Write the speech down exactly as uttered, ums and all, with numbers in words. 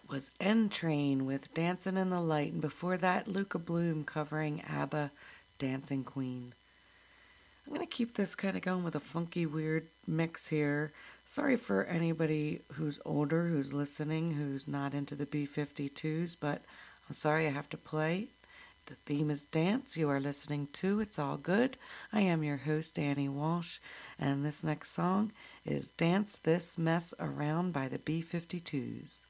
was N Train with Dancing in the Light, and before that, Luca Bloom covering ABBA Dancing Queen. I'm going to keep this kind of going with a funky, weird mix here. Sorry for anybody who's older, who's listening, who's not into the B fifty-twos, but I'm sorry I have to play. The theme is dance. You are listening to It's All Good. I am your host, Annie Walsh, and this next song is Dance This Mess Around by the B fifty-twos.